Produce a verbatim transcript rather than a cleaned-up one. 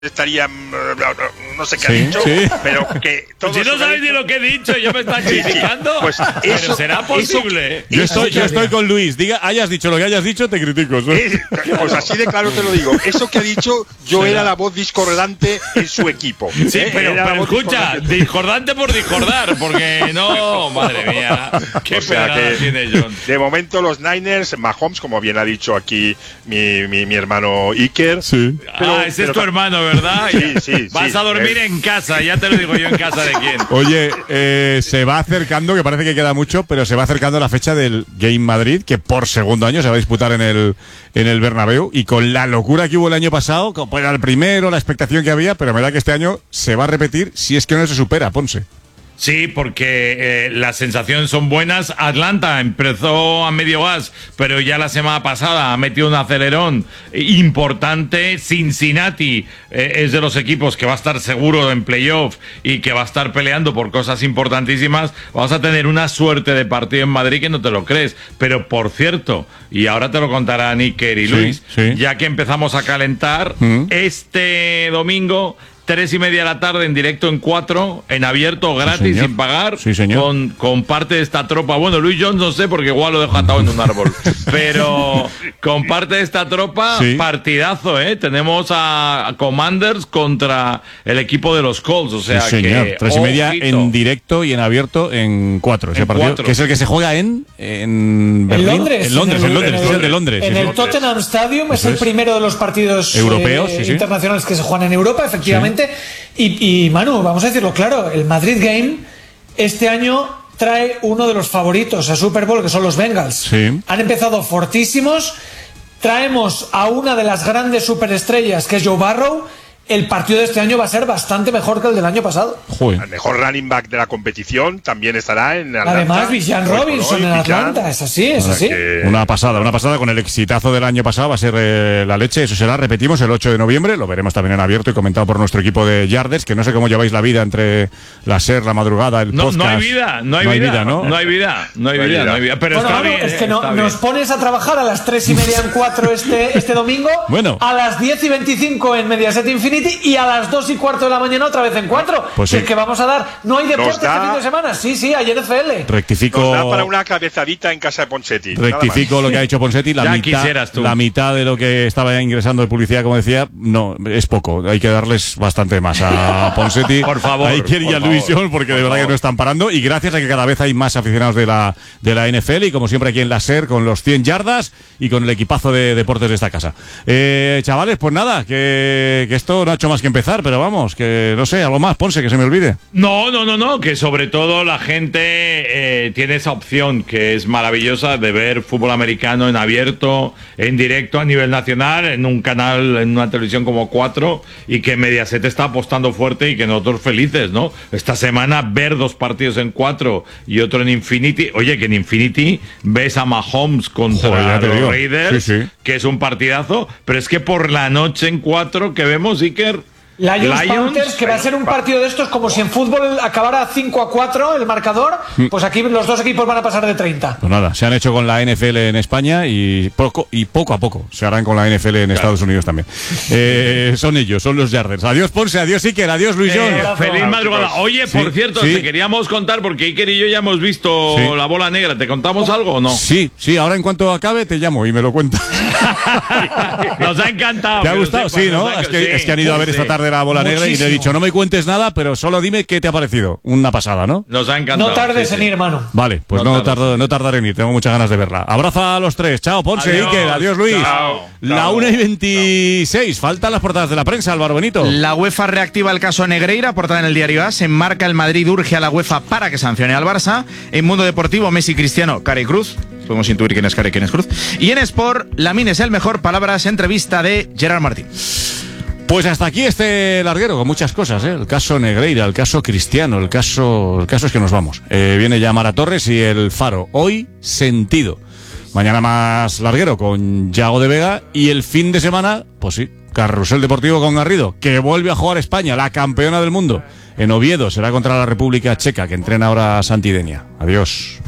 estaría, no sé qué sí, ha dicho, sí. pero que pues si no sabéis ni lo que he dicho, yo me están criticando. Pues pero eso, será posible. Eso, yo estoy, yo estoy con Luis. Diga, hayas dicho lo que hayas dicho, te critico. ¿Sí? Es, pues así de claro te lo digo. Eso que ha dicho, yo era la voz discordante en su equipo. Sí, ¿eh? pero, pero escucha, discordante. discordante por discordar, porque no, madre mía, qué o sea pegada que, tiene John. De momento los Niners, Mahomes, como bien ha dicho aquí mi, mi, mi hermano Iker. Sí. Pero, ah, ese pero, es tu hermano, ¿verdad? Sí, sí. Vas sí, a dormir eh. en casa, ya te lo digo yo, en casa de quién. Oye, eh, se va acercando, que parece que queda mucho, pero se va acercando la fecha del Game Madrid, que por segundo año se va a disputar en el, en el Bernabéu, y con la locura que hubo el año pasado, como era el primero, la expectación que había, pero me da que este año se va a repetir si es que no se supera, Ponce. Sí, porque eh, las sensaciones son buenas. Atlanta empezó a medio gas, pero ya la semana pasada ha metido un acelerón importante. Cincinnati eh, es de los equipos que va a estar seguro en playoff y que va a estar peleando por cosas importantísimas. Vamos a tener una suerte de partido en Madrid que no te lo crees. Pero por cierto, y ahora te lo contarán Iker y Luis, sí, sí. ya que empezamos a calentar, ¿Mm? este domingo tres y media de la tarde en directo en cuatro, en abierto, gratis, sí, sin pagar, sí, señor. Con, con parte de esta tropa. Bueno, Luis Jones no sé, porque igual lo dejo atado en un árbol. Pero con parte de esta tropa, sí. partidazo, ¿eh? Tenemos a Commanders contra el equipo de los Colts. O sea, sí, señor. que. Tres y media ojito. En directo y en abierto en cuatro. Ese en partido, cuatro. Que es el que se juega en. En, en Londres. En Londres, en, el, en Londres. En el, es el de Londres. En sí, el sí. Tottenham Stadium es el primero de los partidos europeos eh, sí, sí. internacionales que se juegan en Europa, efectivamente. Sí. Y, y Manu, vamos a decirlo claro, el Madrid Game este año trae uno de los favoritos a Super Bowl, que son los Bengals. Sí. Han empezado fortísimos, traemos a una de las grandes superestrellas, que es Joe Burrow. El partido de este año va a ser bastante mejor que el del año pasado. Joder. El mejor running back de la competición también estará en Atlanta. Además, Bijan Robinson en Atlanta, es así, es así. Que... Una pasada, una pasada con el exitazo del año pasado, va a ser eh, la leche. Eso será, repetimos, el ocho de noviembre. Lo veremos también en abierto y comentado por nuestro equipo de Yarders, que no sé cómo lleváis la vida entre la SER, la madrugada, el no, podcast. No hay vida, no hay, no hay vida, vida, ¿no? No hay vida, no hay vida, no hay vida. Pero bueno, está bueno, bien. Es que eh, no, nos pones a trabajar a las tres y media en cuatro este, este domingo, bueno. a las diez y veinticinco en Mediaset Infinity y a las dos y cuarto de la mañana otra vez en cuatro. Pues sí. Es que vamos a dar. No hay deporte da, este fin de semana. Sí, sí, hay N F L. Rectifico. Nos da para una cabezadita en casa de Ponsetti. Rectifico lo que ha dicho Ponsetti. La, mitad, la mitad de lo que estaba ingresando de publicidad, como decía, no, es poco. Hay que darles bastante más a Ponsetti. Por favor. Hay que ir a Luis John, porque de verdad favor. que no están parando. Y gracias a que cada vez hay más aficionados de la, de la N F L. Y como siempre aquí en la SER, con los cien yardas y con el equipazo de deportes de esta casa. Eh, chavales, pues nada, que, que esto no ha hecho más que empezar, pero vamos, que no sé, algo más, Ponce, que se me olvide. No, no, no, no, que sobre todo la gente eh, tiene esa opción que es maravillosa de ver fútbol americano en abierto, en directo a nivel nacional, en un canal, en una televisión como cuatro, y que Mediaset está apostando fuerte y que nosotros felices, ¿no? Esta semana ver dos partidos en cuatro y otro en Infinity. Oye, que en Infinity ves a Mahomes contra Joder, los digo. Raiders, sí, sí. que es un partidazo, pero es que por la noche en cuatro que vemos, Iker, Lions, Lions Panthers, que va a ser un partido de estos como si en fútbol acabara cinco a cuatro el marcador, pues aquí los dos equipos van a pasar de treinta. Pues nada, se han hecho con la N F L en España y poco, y poco a poco se harán con la N F L en claro. Estados Unidos también. Eh, son ellos, son los Yarders. Adiós Ponce, adiós Iker, adiós Luis John. Eh, feliz madrugada. Oye, por sí, cierto, sí. te queríamos contar, porque Iker y yo ya hemos visto sí. la bola negra. ¿Te contamos algo o no? Sí, sí, ahora en cuanto acabe te llamo y me lo cuentas. Nos ha encantado. ¿Te ha gustado? Sepas, sí, ¿no? Ha... Es, que, sí, es que han ido a ver esta tarde la bola Muchísimo. negra y le he dicho, no me cuentes nada, pero solo dime qué te ha parecido. Una pasada, ¿no? Nos ha encantado. No tardes sí, en sí. ir, hermano. Vale, pues no, no, tardo, no tardaré en ir. Tengo muchas ganas de verla. Abrazo a los tres. Chao, Ponce, adiós, Iker. Adiós, Luis. Chao, la chao, una y veintiséis. Faltan las portadas de la prensa, Álvaro Benito. La UEFA reactiva el caso Negreira, portada en el diario A. Se enmarca el Madrid, urge a la UEFA para que sancione al Barça. En Mundo Deportivo, Messi, Cristiano, Cara y Cruz. Podemos intuir quién es Cara y quién es Cruz. Y en Sport, Lamine es el mejor. Palabras, entrevista de Gerard Martín. Pues hasta aquí este larguero con muchas cosas, ¿eh? El caso Negreira, el caso Cristiano, el caso, el caso es que nos vamos. Eh, viene ya Mara Torres y el Faro. Hoy, sentido. Mañana más larguero con Yago de Vega y el fin de semana, pues sí, carrusel deportivo con Garrido, que vuelve a jugar España, la campeona del mundo. En Oviedo será contra la República Checa, que entrena ahora Santidenia. Adiós.